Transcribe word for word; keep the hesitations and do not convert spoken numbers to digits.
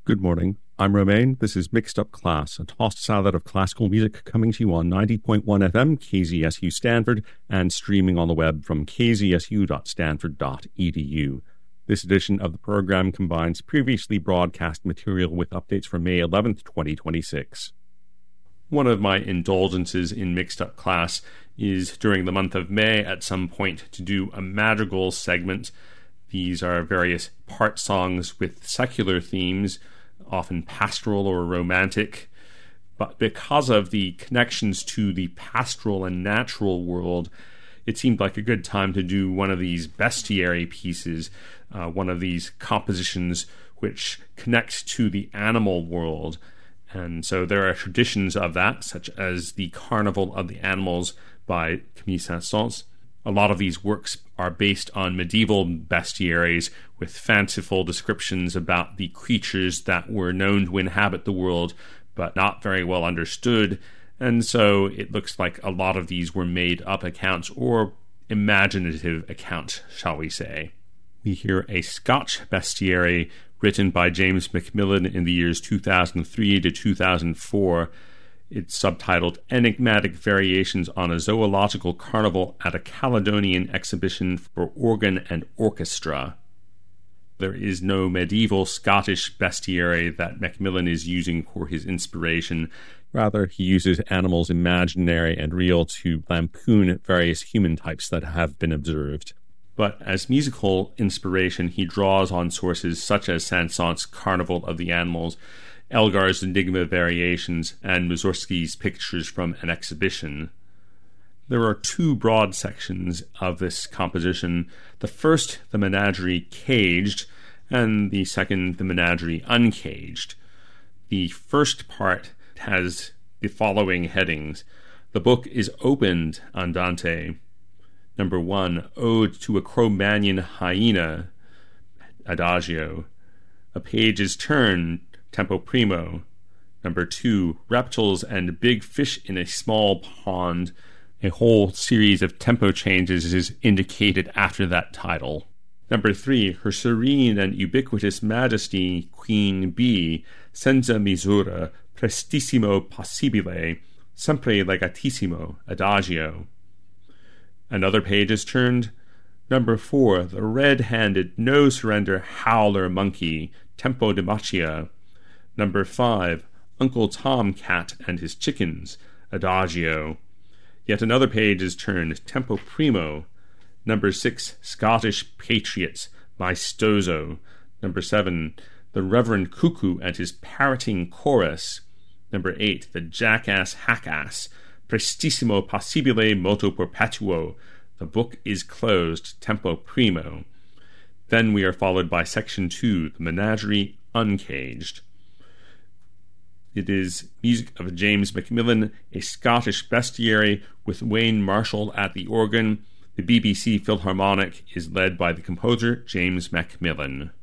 Good morning. I'm Romain. This is Mixed Up Class, a tossed salad of classical music coming to you on ninety point one F M, K Z S U Stanford, and streaming on the web from k z s u dot stanford dot e d u. This edition of the program combines previously broadcast material with updates from May eleventh, twenty twenty-six. One of my indulgences in Mixed Up Class is during the month of May at some point to do a madrigal segment. These are various part songs with secular themes, often pastoral or romantic, but because of the connections to the pastoral and natural world, it seemed like a good time to do one of these bestiary pieces, uh, one of these compositions which connects to the animal world. And so there are traditions of that, such as the Carnival of the Animals by Camille Saint-Saëns. A lot of these works are based on medieval bestiaries with fanciful descriptions about the creatures that were known to inhabit the world but not very well understood, and so it looks like a lot of these were made-up accounts or imaginative accounts, shall we say. We hear a Scotch bestiary written by James Macmillan in the years two thousand three to two thousand four. It's subtitled Enigmatic Variations on a Zoological Carnival at a Caledonian Exhibition for Organ and Orchestra. There is no medieval Scottish bestiary that Macmillan is using for his inspiration. Rather, he uses animals imaginary and real to lampoon various human types that have been observed. But as musical inspiration, he draws on sources such as Saint-Saëns' Carnival of the Animals, Elgar's Enigma Variations, and Mussorgsky's Pictures from an Exhibition. There are two broad sections of this composition. The first, the Menagerie Caged, and the second, the Menagerie Uncaged. The first part has the following headings. The book is opened, Andante. Number one, Ode to a Cro-Magnon Hyena, Adagio. A page is turned, Tempo primo. Number two, Reptiles and Big Fish in a Small Pond. A whole series of tempo changes is indicated after that title. Number three, Her Serene and Ubiquitous Majesty, Queen Bee, senza misura, prestissimo possibile, sempre legatissimo, Adagio. Another page is turned. Number four, The Red-Handed No-Surrender Howler Monkey, Tempo di Macchia. Number five, Uncle Tom Cat and His Chickens, Adagio. Yet another page is turned, Tempo primo. Number six, Scottish Patriots, Maestoso. Number seven, The Reverend Cuckoo and His Parroting Chorus. Number eight, The Jackass Hackass, Prestissimo possibile moto perpetuo. The book is closed, Tempo primo. Then we are followed by section two, The Menagerie Uncaged. It is music of James Macmillan, a Scottish bestiary with Wayne Marshall at the organ. The B B C Philharmonic is led by the composer James Macmillan.